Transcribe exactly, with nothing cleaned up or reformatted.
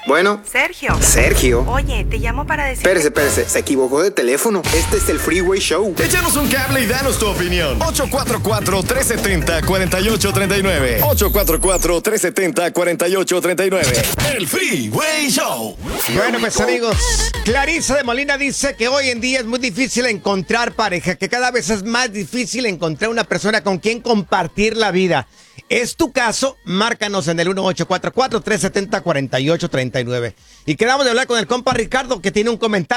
Bueno. Sergio. Sergio. Oye, te llamo para decir... Espérese, espérese. Se equivocó de teléfono. Este es el Freeway Show. Échanos un cable y danos tu opinión. ocho cuatro cuatro, tres siete cero, cuatro ocho tres nueve. ocho cuatro cuatro, tres siete cero, cuatro ocho tres nueve. El Freeway Show. Bueno, pues amigos, Clarisa de Molina dice que hoy en día es muy difícil encontrar pareja, que cada vez es más difícil encontrar una persona con quien compartir la vida. ¿Es tu caso? Márcanos en el uno ocho cuatro cuatro, tres siete cero, cuatro ocho tres nueve. Y quedamos de hablar con el compa Ricardo, que tiene un comentario.